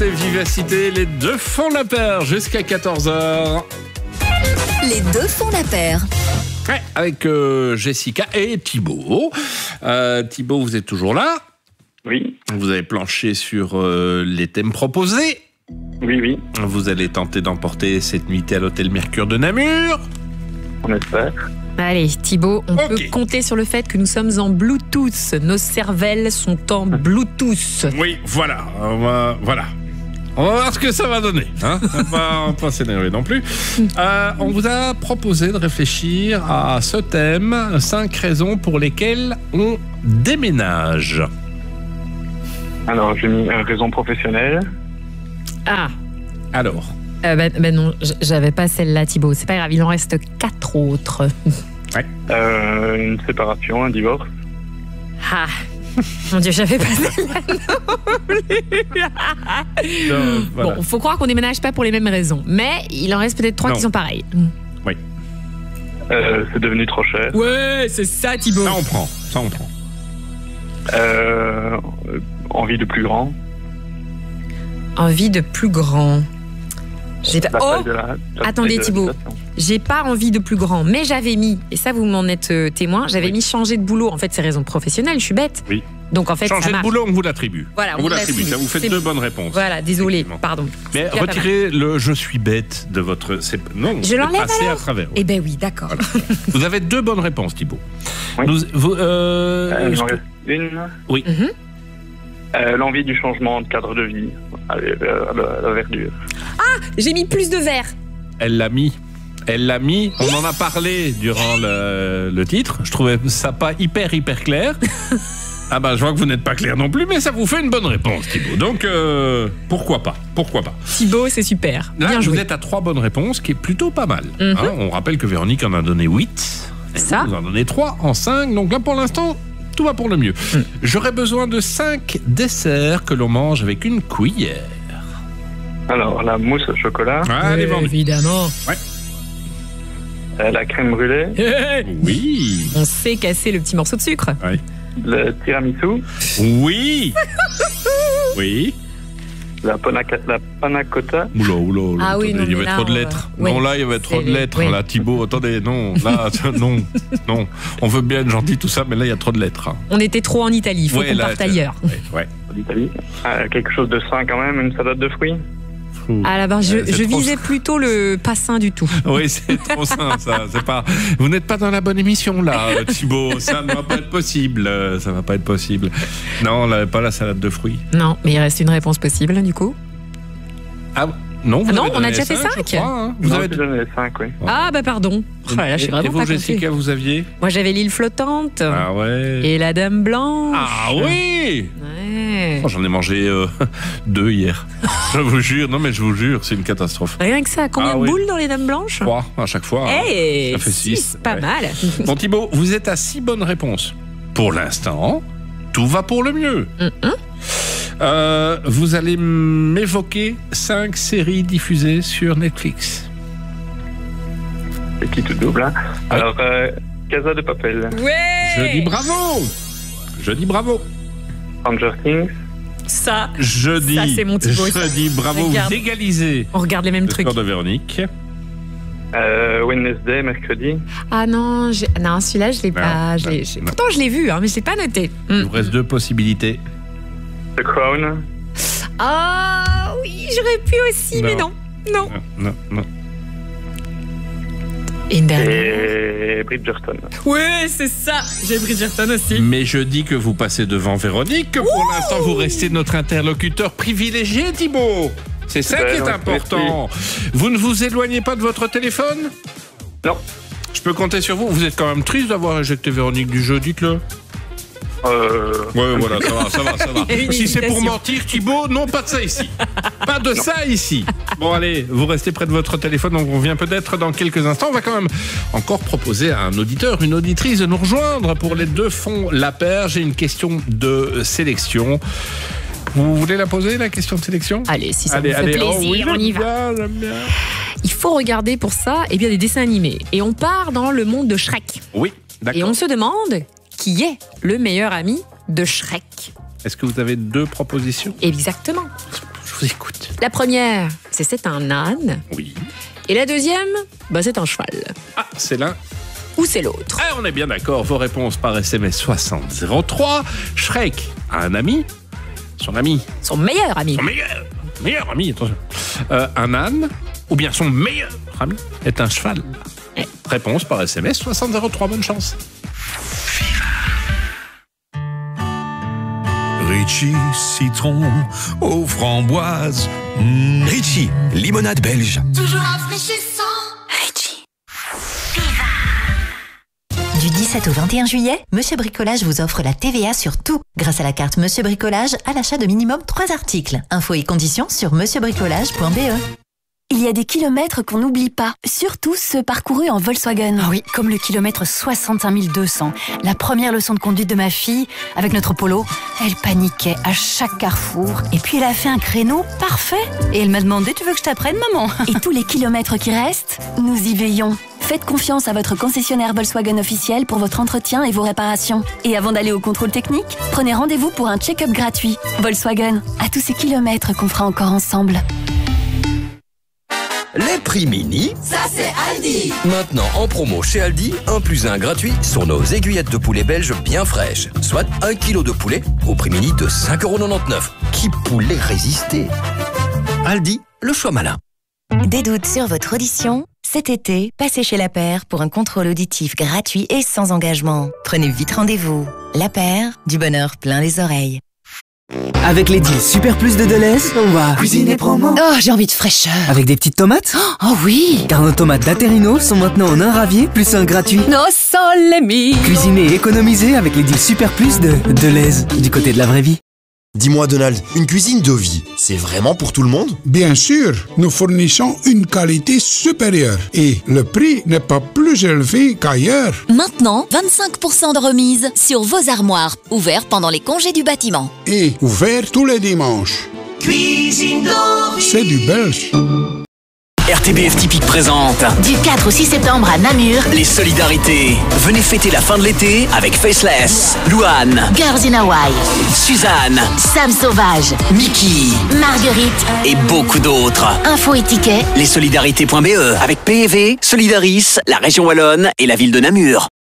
Vivacité, les deux font la paire jusqu'à 14h. Les deux font la paire. Ouais, avec Jessica et Thibaut. Thibaut, vous êtes toujours là? Oui. Vous avez planché sur les thèmes proposés. Oui. Vous allez tenter d'emporter cette nuitée à l'hôtel Mercure de Namur. On espère. Allez, Thibaut, on peut compter sur le fait que nous sommes en Bluetooth. Nos cervelles sont en Bluetooth. Oui, voilà. On va voir ce que ça va donner. Hein, on va pas s'énerver non plus. On vous a proposé de réfléchir à ce thème, 5 raisons pour lesquelles on déménage. Alors, j'ai mis raison professionnelle. Ah. Alors Ben non, j'avais pas celle-là, Thibaut. C'est pas grave, il en reste 4 autres. Ouais. Une séparation, un divorce. Ah. Mon Dieu, j'avais pas celle-là non plus. Voilà. Bon, faut croire qu'on déménage pas pour les mêmes raisons. Mais il en reste peut-être 3 qui sont pareilles. Oui. C'est devenu trop cher. Ouais, c'est ça, Thibaut. Ça, on prend. Envie de plus grand. Envie de plus grand. Attendez, Thibaut. J'ai pas envie de plus grand, mais j'avais mis, et ça vous m'en êtes témoin, j'avais mis changer de boulot. En fait, c'est raison professionnelle, je suis bête. Oui. Donc en fait, changer ça marche. de boulot, on vous l'attribue. Voilà, on vous l'attribue. Ça vous fait 2 bonnes réponses. Voilà, désolé, pardon. Mais retirez le je suis bête de votre. Non, je l'enlève passer alors à travers. Eh ben oui, d'accord. Voilà. Vous avez 2 bonnes réponses, Thibaut. Oui. Il m'en reste une. Oui. L'envie du changement de cadre de vie, à la verdure. Ah, j'ai mis plus de verre. Elle l'a mis. On en a parlé durant le titre. Je trouvais ça pas hyper clair. Ah bah je vois que vous n'êtes pas clair non plus, mais ça vous fait une bonne réponse, Thibaut. Donc pourquoi pas. Thibaut, c'est super. Là, Bien vous joué. êtes à 3 bonnes réponses, qui est plutôt pas mal. Hein, on rappelle que Véronique en a donné 8. Ça. Vous en donnez 3 en 5. Donc là, pour l'instant, tout va pour le mieux. J'aurais besoin de 5 desserts que l'on mange avec une cuillère. Alors, la mousse au chocolat. Allez, vendu. Évidemment. Ouais. La crème brûlée. Oui. On sait casser le petit morceau de sucre. Ouais. Le tiramisu. Oui. Oui. La panna cotta. Oula, Ah oui, attendez, non, il y mais avait là, trop de lettres. ouais. Non, là, il y avait trop de C'est- lettres. oui. Là, Thibaut, attendez, non. Là, non. On veut bien être gentil, tout ça, mais là, il y a trop de lettres. Hein. On était trop en Italie, il faut qu'on parte ailleurs. Ouais. d'Italie. Quelque chose de sain quand même, une salade de fruits. Ah là, ben, je C'est trop visais plutôt le pas sain du tout. Oui, c'est trop sain, ça. C'est pas. Vous n'êtes pas dans la bonne émission là, Thibaut. Ça ne va pas être possible. Ça va pas être possible. Non, on n'avait pas la salade de fruits. Non, mais il reste une réponse possible du coup. Ah non, vous non, avez on a donné déjà fait 5, 5. je crois, hein. Vous avez donné les 5, oui. Ah bah pardon. Oh là là, je suis vraiment et vous, pas Jessica, comptée. vous aviez? Moi j'avais l'île flottante. Ah ouais. Et la dame blanche. Ah oui. Ouais. Oh, j'en ai mangé 2 hier. Je vous jure, non mais je vous jure, c'est une catastrophe. Rien que ça, combien Ah de oui. boules dans les dames blanches? 3 à chaque fois. Hein. Eh, Ça fait 6. six, pas mal. Bon Thibaut, vous êtes à 6 bonnes réponses. Pour l'instant, tout va pour le mieux. Vous allez m'évoquer 5 séries diffusées sur Netflix. C'est qui tout double, hein. Alors, Casa de Papel, Ouais. Je dis bravo. Stranger Things, Ça, Je dis, c'est mon Thibaut, ça. je dis bravo, Regarde. vous égalisez on regarde les mêmes le trucs. score de Véronique. Wednesday, mercredi, Ah non, non, celui-là je l'ai pas. non. Pourtant je l'ai vu, hein, mais je l'ai pas noté. Il vous reste 2 possibilités. The Crown, Ah oui, j'aurais pu aussi, mais non. Non. Et une dernière. et Bridgerton. Ouais, c'est ça. J'ai Bridgerton aussi. Mais je dis que vous passez devant Véronique, que pour l'instant vous restez notre interlocuteur privilégié, Thibaut. C'est ça qui est important. Vous ne vous éloignez pas de votre téléphone? Non. Je peux compter sur vous. Vous êtes quand même triste d'avoir éjecté Véronique du jeu, dites-le. Ouais, voilà, ça va. Il y a une Si c'est pour hésitation. mentir, Thibaut, non, pas de ça ici. Pas de ça ici. Bon, allez, vous restez près de votre téléphone, on revient peut-être dans quelques instants. On va quand même encore proposer à un auditeur, une auditrice de nous rejoindre pour les deux fonds la paire. J'ai une question de sélection. Vous voulez la poser, la question de sélection? Allez, si ça vous fait plaisir, Oh, oui, on y va. j'aime bien. Il faut regarder pour ça des dessins animés. Et on part dans le monde de Shrek. Oui, Et d'accord. on se demande qui est le meilleur ami de Shrek. Est-ce que vous avez 2 propositions? Exactement. Je vous vous écoute. La première, c'est un âne. Oui. Et la deuxième, c'est un cheval. Ah, c'est l'un. Ou c'est l'autre. Ah, on est bien d'accord. Vos réponses par SMS 6003. Shrek a un ami. Son ami. Son meilleur ami. Son meilleur ami, attention. Un âne, ou bien son meilleur ami, est un cheval. Ouais. Réponse par SMS 6003. Bonne chance. Ritchie, citron aux framboises. Ritchie, limonade belge. Toujours rafraîchissant. Ritchie. Du 17 au 21 juillet, Monsieur Bricolage vous offre la TVA sur tout. Grâce à la carte Monsieur Bricolage, à l'achat de minimum 3 articles. Infos et conditions sur monsieurbricolage.be. Il y a des kilomètres qu'on n'oublie pas, surtout ceux parcourus en Volkswagen. Ah oui, comme le kilomètre 65 200. La première leçon de conduite de ma fille, avec notre Polo, elle paniquait à chaque carrefour. Et puis elle a fait un créneau parfait. Et elle m'a demandé, tu veux que je t'apprenne, maman? Et tous les kilomètres qui restent, nous y veillons. Faites confiance à votre concessionnaire Volkswagen officiel pour votre entretien et vos réparations. Et avant d'aller au contrôle technique, prenez rendez-vous pour un check-up gratuit. Volkswagen, à tous ces kilomètres qu'on fera encore ensemble. Les prix mini, Ça, c'est Aldi. maintenant en promo chez Aldi, 1+1 gratuit sur nos aiguillettes de poulet belges bien fraîches. Soit 1 kg de poulet au prix mini de 5,99 €. Qui pourrait résister? Aldi, le choix malin. Des doutes sur votre audition? Cet été, passez chez La Paire pour un contrôle auditif gratuit et sans engagement. Prenez vite rendez-vous. La Paire, du bonheur plein les oreilles. Avec les deals Super Plus de Deleuze, on va cuisiner promo. Oh, j'ai envie de fraîcheur. Avec des petites tomates. Oh oui. Car nos tomates d'Aterino sont maintenant en un ravier plus un gratuit. No sole mio. Cuisiner et économiser avec les deals Super Plus de Deleuze, du côté de la vraie vie. Dis-moi Donald, une cuisine de vie, c'est vraiment pour tout le monde? Bien sûr, nous fournissons une qualité supérieure et le prix n'est pas plus élevé qu'ailleurs. Maintenant, 25% de remise sur vos armoires, ouverts pendant les congés du bâtiment. Et ouvert tous les dimanches. Cuisine de vie. C'est du belge. RTBF Typique présente Du 4 au 6 septembre à Namur, les solidarités. Venez fêter la fin de l'été avec Faceless, Louane, Girls in Hawaii, Suzanne, Sam Sauvage, Mickey Marguerite, et beaucoup d'autres. info et tickets. Lesolidarités.be avec PEV, Solidaris, la région Wallonne et la ville de Namur.